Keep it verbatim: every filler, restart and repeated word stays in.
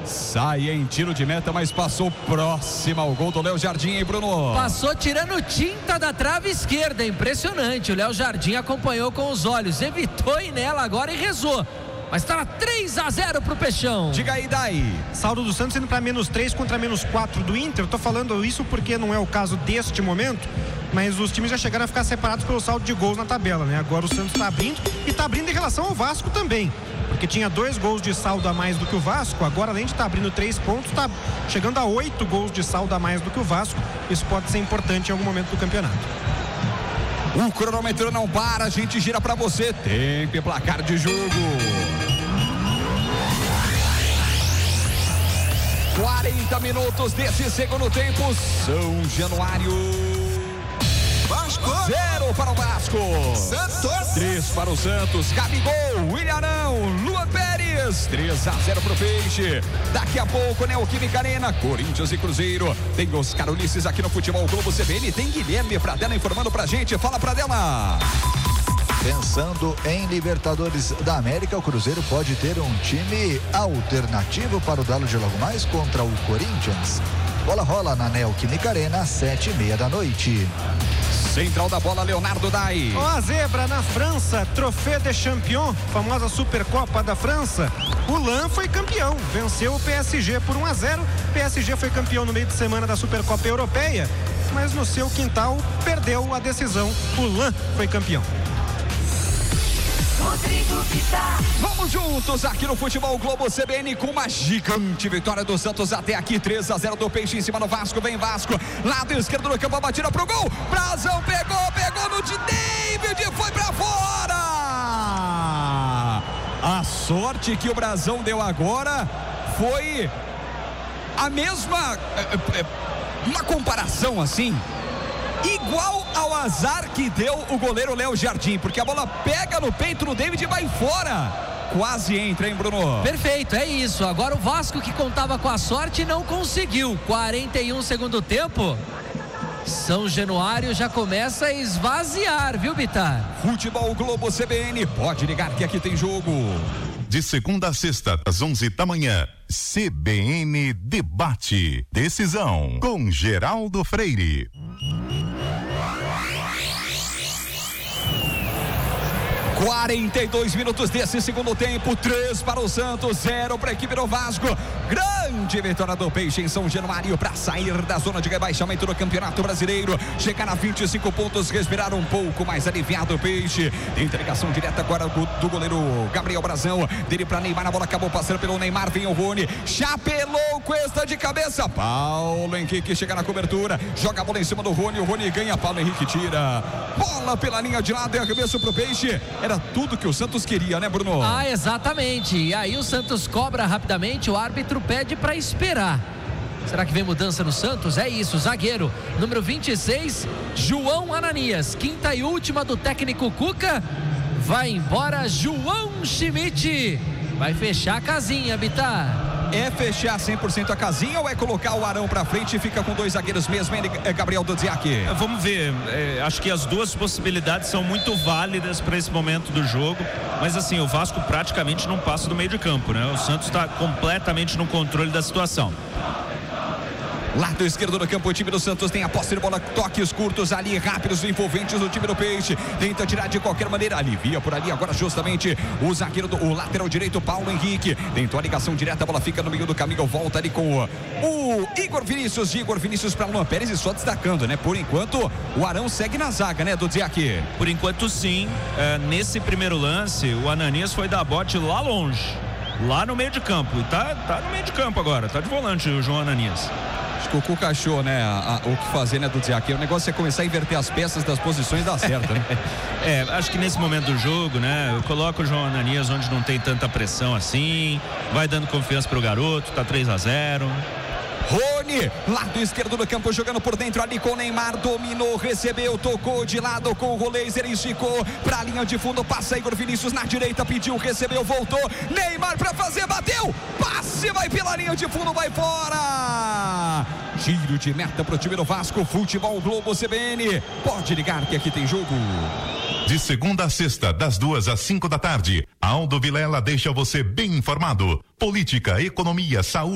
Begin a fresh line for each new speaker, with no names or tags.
sai em tiro de meta, mas passou próxima ao gol do Léo Jardim, hein, Bruno?
Passou tirando tinta da trave esquerda, impressionante. O Léo Jardim acompanhou com os olhos, evitou ir nela agora e rezou. Mas tá três a zero pro Peixão.
Diga aí, daí.
Saldo do Santos indo para menos três contra menos quatro do Inter. Eu tô falando isso porque não é o caso deste momento, mas os times já chegaram a ficar separados pelo saldo de gols na tabela, né? Agora o Santos tá abrindo e tá abrindo em relação ao Vasco também, porque tinha dois gols de saldo a mais do que o Vasco. Agora, além de estar tá abrindo três pontos, tá chegando a oito gols de saldo a mais do que o Vasco. Isso pode ser importante em algum momento do campeonato.
O cronômetro não para, a gente gira pra você. Tempo e placar de jogo. quarenta minutos desse segundo tempo. São Januário.
Vasco.
Zero para o Vasco.
Santos.
Três para o Santos. Gabigol, Ilharão, Luan Pérez. três a zero para o Peixe. Daqui a pouco, Neoquímica Arena, Corinthians e Cruzeiro. Tem Oscar Ulisses aqui no Futebol Globo C B N. Tem Guilherme Pradella informando pra gente. Fala, Pradella.
Pensando em Libertadores da América, o Cruzeiro pode ter um time alternativo para o duelo de logo mais contra o Corinthians. Bola rola na Neoquímica Arena às sete e meia da noite.
Central da bola, Leonardo Dai.
Ó, a zebra na França, Trophée des Champions, famosa Supercopa da França. O Lan foi campeão, venceu o P S G por um a zero. P S G foi campeão no meio de semana da Supercopa Europeia, mas no seu quintal perdeu a decisão. O Lan foi campeão.
Rodrigo Vitar.
Vamos juntos aqui no Futebol Globo C B N com uma gigante vitória do Santos até aqui, três a zero do Peixe em cima do Vasco. Vem Vasco, lado esquerdo do campo, a batida pro gol. Brazão pegou, pegou no de David, foi pra fora. A sorte que o Brazão deu agora foi a mesma, uma comparação assim, igual ao azar que deu o goleiro Léo Jardim, porque a bola pega no peito do David e vai fora. Quase entra, hein, Bruno?
Perfeito, é isso. Agora o Vasco, que contava com a sorte, não conseguiu. quarenta e um segundo tempo. São Januário já começa a esvaziar, viu, Bitar?
Futebol Globo C B N, pode ligar que aqui tem jogo.
De segunda a sexta, às onze da manhã, C B N Debate. Decisão com Geraldo Freire.
quarenta e dois minutos desse segundo tempo, três para o Santos, zero para a equipe do Vasco. Grande vitória do Peixe em São Januário para sair da zona de rebaixamento do Campeonato Brasileiro, chegar a vinte e cinco pontos, respirar um pouco mais aliviado o Peixe. Tem interligação direta agora do goleiro Gabriel Brazão, dele para Neymar, a bola acabou passando pelo Neymar, vem o Rony, chapelou, cuesta de cabeça, Paulo Henrique chega na cobertura, joga a bola em cima do Rony, o Rony ganha, Paulo Henrique tira, bola pela linha de lado e arremesso pro Peixe. Era tudo que o Santos queria, né, Bruno?
Ah, exatamente. E aí o Santos cobra rapidamente, o árbitro pede para esperar. Será que vem mudança no Santos? É isso, zagueiro número vinte e seis, João Ananias, quinta e última do técnico Cuca. Vai embora João Schmidt. Vai fechar a casinha, Bitar.
É fechar cem por cento a casinha ou é colocar o Arão pra frente e fica com dois zagueiros mesmo, hein, Gabriel Dodziak?
Vamos ver, é, acho que as duas possibilidades são muito válidas para esse momento do jogo, mas assim, o Vasco praticamente não passa do meio de campo, né? O Santos está completamente no controle da situação.
Lado esquerdo do campo, o time do Santos tem a posse de bola, toques curtos ali, rápidos, envolventes do time do Peixe, tenta tirar de qualquer maneira, alivia por ali, agora justamente o zagueiro, do, o lateral direito, Paulo Henrique, tentou a ligação direta, a bola fica no meio do caminho, volta ali com o, o Igor Vinícius, de Igor Vinícius para Luan Pérez, e só destacando, né, por enquanto o Arão segue na zaga, né, do Dziaki?
Por enquanto sim, é, nesse primeiro lance, o Ananias foi dar bote lá longe, lá no meio de campo, e tá, tá no meio de campo agora, tá de volante o João Ananias.
Acho que o Cuca achou, né, a, a, o que fazer, né, do Dziaki. O negócio é começar a inverter as peças das posições, dá certo, né?
É, acho que nesse momento do jogo, né, eu coloco o João Ananias onde não tem tanta pressão assim, vai dando confiança pro garoto, tá três a zero.
Rony, lado esquerdo do campo, jogando por dentro ali com o Neymar, dominou, recebeu, tocou de lado com o Roleiser, esticou pra linha de fundo, passa Igor Vinícius na direita, pediu, recebeu, voltou, Neymar pra fazer, bateu, passe, vai pela linha de fundo, vai fora, giro de meta pro time do Vasco. Futebol Globo C B N, pode ligar que aqui tem jogo.
De segunda a sexta, das duas às cinco da tarde, Aldo Vilela deixa você bem informado. Política, economia, saúde.